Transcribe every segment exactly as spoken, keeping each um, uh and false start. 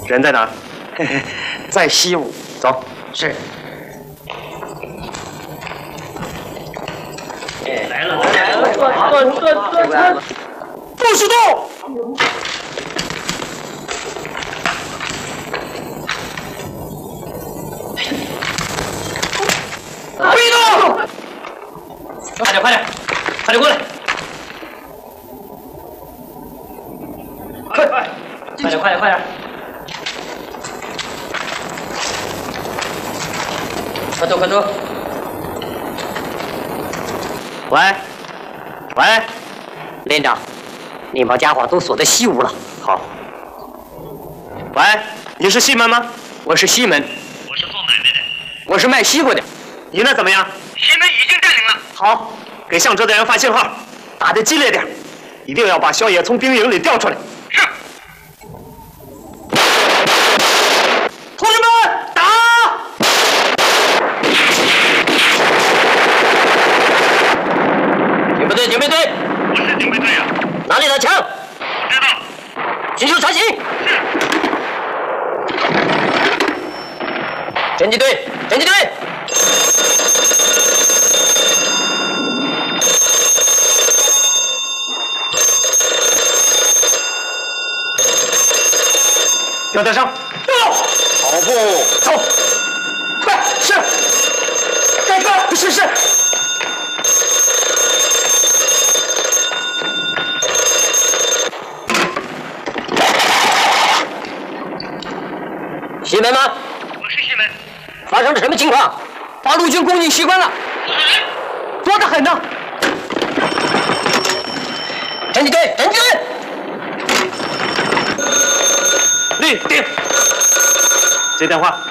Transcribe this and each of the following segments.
人在哪儿？ 在西屋。 走。 是。 来了来了，断断断断！ 不许动！别动！ 快点快点，快点过来！快快，快点快点快点！快走快走！ 喂，喂，连长，你把家伙都锁在西屋了。 好。喂，你是西门吗？ 我是西门。 我是做买卖的。 我是卖西瓜的。 你那怎么样？ 西门已经占领了。 好，给向哲的人发信号，打得激烈点，一定要把小野从兵营里调出来。 是。 同志们，打！ 警备队，警备队， 我是警备队啊。 哪里的枪？ 知道。 寻求查行。 是。 侦缉队，侦缉队。 吊带上，走，跑步，走，快，是，该干，是是。 西门吗？ 我是西门。 发生了什么情况？八路军攻进西关了，多得很呢。侦缉队，侦缉队。 立定，接电话。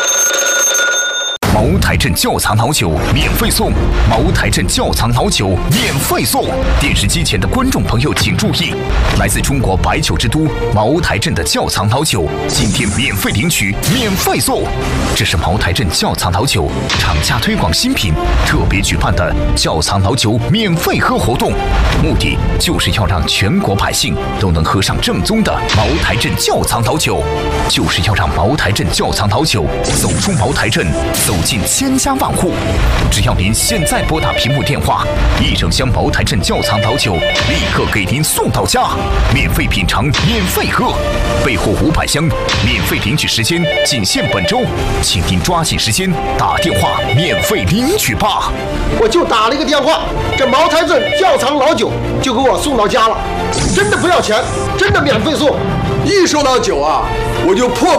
茅台镇窖藏老酒免费送，茅台镇窖藏老酒免费送。电视机前的观众朋友请注意，来自中国白酒之都茅台镇的窖藏老酒，今天免费领取，免费送。这是茅台镇窖藏老酒厂家推广新品特别举办的窖藏老酒免费喝活动，目的就是要让全国百姓都能喝上正宗的茅台镇窖藏老酒，就是要让茅台镇窖藏老酒走出茅台镇，走进千家万户。只要您现在拨打屏幕电话，一整箱茅台镇窖藏老酒立刻给您送到家，免费品尝，免费喝，备货五百箱，免费领取时间仅限本周，请您抓紧时间打电话免费领取吧。 我就打了一个电话，这茅台镇窖藏老酒就给我送到家了，真的不要钱，真的免费送。 一说到酒啊，我就迫